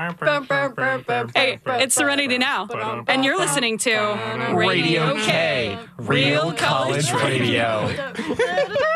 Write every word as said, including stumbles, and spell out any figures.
Hey, it's Serenity Now, and you're listening to Radio K, Real College Radio.